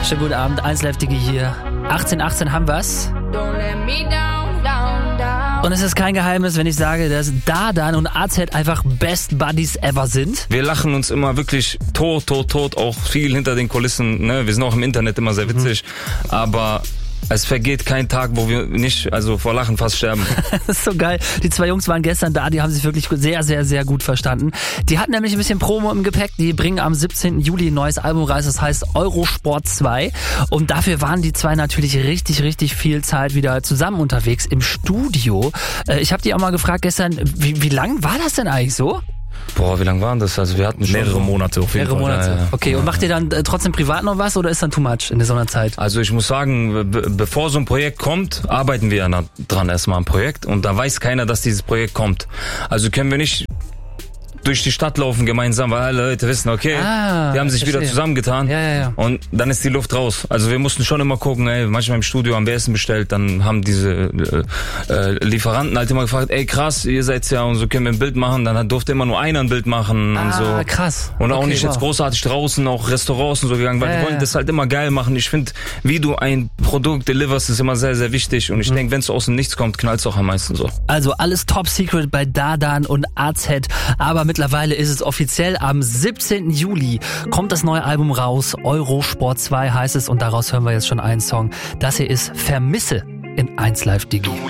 Schönen guten Abend, 1Live Digi hier. 18 haben wir's. Und es ist kein Geheimnis, wenn ich sage, dass Dardan und AZ einfach Best Buddies ever sind. Wir lachen uns immer wirklich tot, auch viel hinter den Kulissen. Ne? Wir sind auch im Internet immer sehr witzig, aber es vergeht kein Tag, wo wir nicht, vor Lachen fast sterben. Das ist so geil. Die zwei Jungs waren gestern da, die haben sich wirklich sehr, sehr, sehr gut verstanden. Die hatten nämlich ein bisschen Promo im Gepäck. Die bringen am 17. Juli ein neues Album raus, das heißt Eurosport 2. Und dafür waren die zwei natürlich richtig, richtig viel Zeit wieder zusammen unterwegs im Studio. Ich habe die auch mal gefragt gestern, wie lang war das denn eigentlich so? Boah, wie lang waren das? Also wir hatten schon mehrere Monate auf jeden Fall. Mehrere Monate. Ja. Okay, und macht ihr dann trotzdem privat noch was oder ist dann too much in so einer Zeit? Also ich muss sagen, bevor so ein Projekt kommt, arbeiten wir ja dran erstmal am Projekt und da weiß keiner, dass dieses Projekt kommt. Also können wir nicht durch die Stadt laufen gemeinsam, weil alle Leute wissen, okay, die haben sich wieder zusammengetan Ja. und dann ist die Luft raus. Also wir mussten schon immer gucken, manchmal im Studio haben wir Essen bestellt, dann haben diese Lieferanten halt immer gefragt, krass, ihr seid's ja und so, können wir ein Bild machen, dann durfte immer nur einer ein Bild machen und so. Krass. Und auch okay, nicht jetzt großartig draußen, auch Restaurants und so gegangen, weil wir wollen das halt immer geil machen. Ich finde, wie du ein Produkt deliverst, ist immer sehr, sehr wichtig und ich denke, wenn es aus dem Nichts kommt, knallt's auch am meisten so. Also alles top secret bei Dardan und AZ, aber mittlerweile ist es offiziell. Am 17. Juli kommt das neue Album raus. Eurosport 2 heißt es und daraus hören wir jetzt schon einen Song. Das hier ist Vermisse in 1Live Digi.